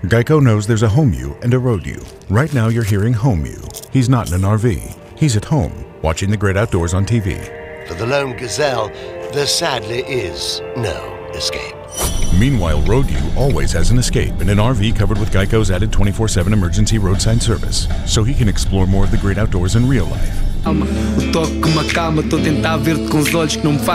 Geico knows there's a home you and a road you. Right now you're hearing home you. He's not in an RV. He's at home, watching the great outdoors on TV. For the lone gazelle, there sadly is no escape. Meanwhile, road you always has an escape in an RV covered with Geico's added 24/7 emergency roadside service, so he can explore more of the great outdoors in real life. O toque que me acalma, estou a tentar ver-te com os olhos que não me